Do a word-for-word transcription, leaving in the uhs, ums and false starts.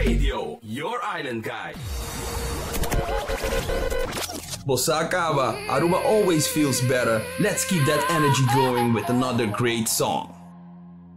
Radio, your island guide. Bossa Aruba always feels better. Let's keep that energy going with another great song.